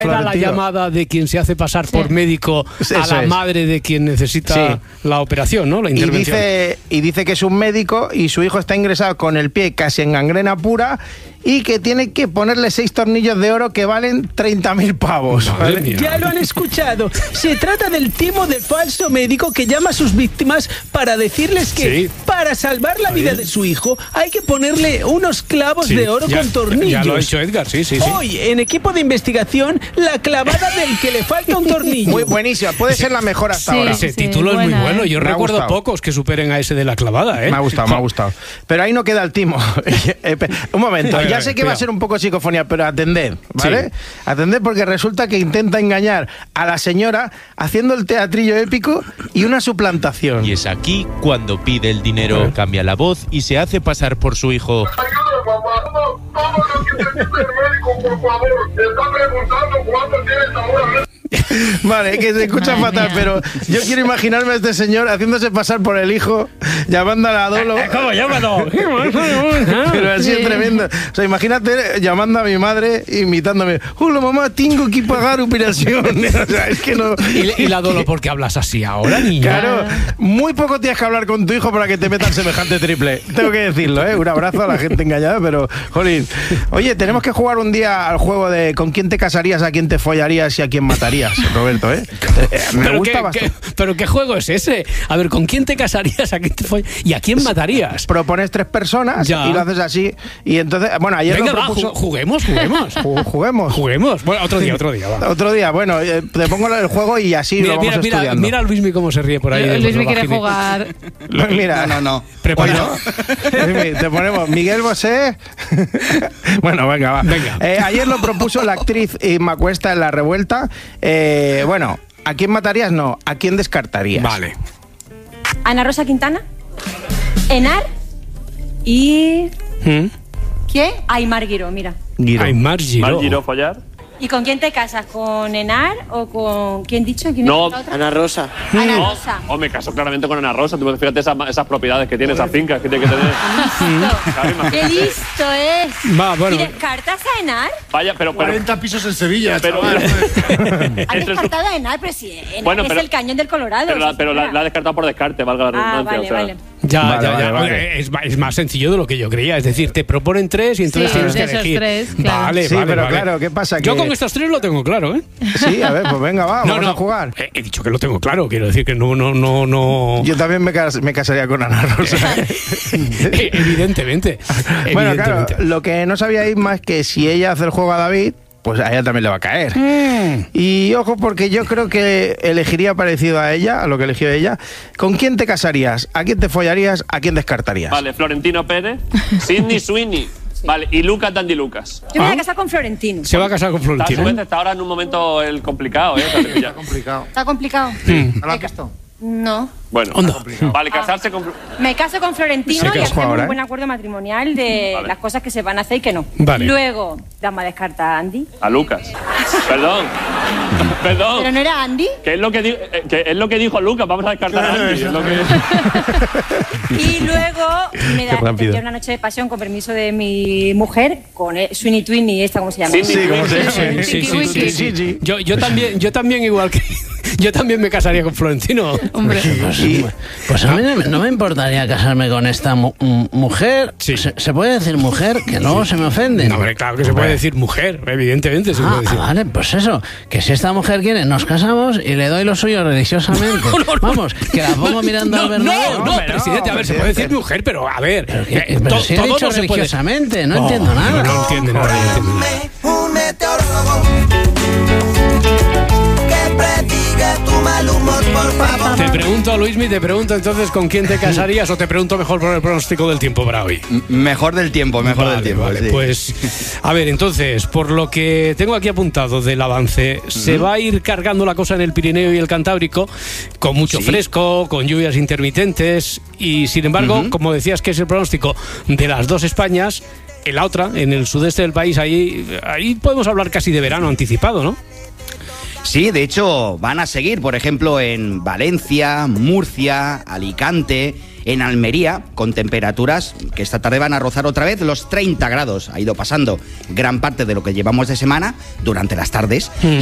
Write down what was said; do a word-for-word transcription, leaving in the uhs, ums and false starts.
Era la llamada de quien se hace pasar sí. por médico sí, a la es. madre de quien necesita sí. la operación, ¿no? La intervención. Y dice, y dice que es un médico y su hijo está ingresado con el pie casi en gangrena pura y que tiene que ponerle seis tornillos de oro que valen treinta mil pavos. ¿Vale? Ya lo han escuchado. Se trata del timo de falso médico que llama a sus víctimas para decirles que sí. para salvar la vida de su hijo hay que ponerle unos clavos sí. de oro ya, con tornillos. Ya lo ha hecho Edgar, sí, sí, sí. Hoy, en equipo de investigación, la clavada del que le falta un tornillo. Muy buenísima, puede ser la mejor hasta sí, ahora. Ese sí, título buena, es muy bueno. Yo me recuerdo pocos que superen a ese de la clavada, ¿eh? Me ha gustado, me ha gustado. Pero ahí no queda el timo. Un momento, ya sé que va a ser un poco psicofonía, pero atended, ¿vale? Sí. Atended porque resulta que intenta engañar a la señora haciendo el teatrillo épico y una suplantación. Y es aquí cuando pide el dinero, cambia la voz y se hace pasar por su hijo. Ayúdame, papá. ¿Cómo, cómo lo que te dice el médico, por favor? Te está preguntando cuánto tienes ahora. Vale, que se escucha Madre fatal, mía. Pero yo quiero imaginarme a este señor haciéndose pasar por el hijo, llamando a la Dolo. ¿Cómo llámalo? Pero así sí. es tremendo. O sea, imagínate llamando a mi madre, imitándome. Hola mamá, tengo que pagar operación. O sea, es que no. ¿Y, y la Dolo por qué hablas así ahora, niña? Claro, muy poco tienes que hablar con tu hijo para que te metan semejante triple. Tengo que decirlo, ¿eh? Un abrazo a la gente engañada, pero, jolín. Oye, tenemos que jugar un día al juego de con quién te casarías, a quién te follarías y a quién matarías. Roberto, ¿eh? Me ¿Pero gusta qué, bastante. Qué, ¿Pero qué juego es ese? A ver, ¿con quién te casarías? ¿A quién te foll... ¿Y a quién matarías? Propones tres personas ya. y lo haces así. Y entonces, bueno, ayer Venga, lo propuso... va, juguemos, juguemos. Juguemos. Juguemos. Bueno, otro día, otro día. Va. Otro día, bueno, eh, te pongo el juego y así mira, lo vamos mira, estudiando. Mira, mira a Luismi cómo se ríe por ahí. Luismi quiere jugar. Mira, no, no, no. Preparado. Bueno, te ponemos Miguel Bosé. Bueno, venga, va. Venga. Eh, ayer lo propuso la actriz Inma Cuesta en La Revuelta. Eh, bueno, ¿a quién matarías? No, ¿a quién descartarías? Vale. Ana Rosa Quintana, Enar y... ¿Mm? ¿Quién? Aymar Guiró, mira. Guiró. Aymar Guiró. ¿Aymar Guiró follar? ¿Y con quién te casas? ¿Con Enar o con... ¿Quién dicho? ¿Quién no, otra? Ana Rosa. Ana no. Rosa. Oh, me caso claramente con Ana Rosa. Tú fíjate esas, esas propiedades que tiene, esas fincas que tiene que tener. Listo. ¡Qué listo es! Va, bueno. ¿Y descartas a Enar? Vaya, pero... pero cuarenta pisos en Sevilla, pero, ¿Has descartado a Enar? Pero si Enar bueno, pero, es el cañón del Colorado. Pero, la, pero la, la ha descartado por descarte, valga la redundancia. Ah, vale, o sea. vale. Ya, vale, ya, vale, ya. vale. Es, es más sencillo de lo que yo creía. Es decir, te proponen tres y entonces sí, tienes de que esos elegir. Tres, claro. Vale, sí, vale, pero vale. claro, ¿qué pasa? Yo que... con estos tres lo tengo claro, ¿eh? Sí, a ver, pues venga, va, no, vamos no, a jugar. He, he dicho que lo tengo claro, quiero decir que no, no, no, no... Yo también me, cas me casaría con Ana Rosa. Evidentemente. Bueno, evidentemente. claro, lo que no sabía Isma es que si ella hace el juego a David, pues a ella también le va a caer. Mm. Y ojo, porque yo creo que elegiría parecido a ella, a lo que eligió ella. ¿Con quién te casarías? ¿A quién te follarías? ¿A quién descartarías? Vale, Florentino Pérez, Sidney Sweeney. Sí. Vale, y Lucas Dandy Lucas. Yo me voy a casar con Florentino. Se va a casar con Florentino. Está, está ahora en un momento el complicado, ¿eh? Está complicado. Está complicado. Sí. ¿No lo has visto? No. Bueno, vale, casarse con... Me caso con Florentino y hacemos ahora, ¿eh? un buen acuerdo matrimonial de vale. las cosas que se van a hacer y que no. Vale. Luego, vamos a descartar a Andy. A Lucas. Perdón. Perdón. ¿Pero no era Andy? Que es lo que, di eh, que es lo que dijo Lucas, vamos a descartar a Andy. Es lo que... Y luego me da tendría una noche de pasión con permiso de mi mujer, con el Sweeney Tweeney, esta, ¿cómo se llama? Sí, sí, ¿cómo se llama? Sí, sí, sí, sí, sí, sí. Yo, yo también, yo también igual que yo también me casaría con Florentino. Hombre. Pues, pues a mí no, no me importaría casarme con esta mu mujer. Sí. ¿Se, ¿Se puede decir mujer? Que luego se me ofenden. No, hombre, claro que se puede decir mujer, evidentemente se Ah, puede decir. vale, pues eso, que si esta mujer quiere, nos casamos y le doy lo suyo religiosamente. No, no, no. Vamos, que la pongo mirando No, al Bernabéu. no, no, hombre, presidente, no, a ver, se puede decir mujer, pero a ver, Pero, que- eh, pero to- si he todo dicho no se puede. religiosamente, no Oh, entiendo nada. No, no entiende nada, no entiende nada. Un meteorólogo que prediga tu mal humor, por favor. Te pregunto, Luismi, te pregunto entonces con quién te casarías o te pregunto mejor por el pronóstico del tiempo para hoy. M mejor del tiempo, mejor Vale, del tiempo. Vale, sí. pues a ver, entonces, por lo que tengo aquí apuntado del avance, uh-huh. se va a ir cargando la cosa en el Pirineo y el Cantábrico con mucho ¿Sí? fresco, con lluvias intermitentes y sin embargo, uh-huh. como decías que es el pronóstico de las dos Españas, en la otra, en el sudeste del país, ahí, ahí podemos hablar casi de verano anticipado, ¿no? Sí, de hecho van a seguir, por ejemplo, en Valencia, Murcia, Alicante, en Almería, con temperaturas que esta tarde van a rozar otra vez los treinta grados. Ha ido pasando gran parte de lo que llevamos de semana durante las tardes. Mm.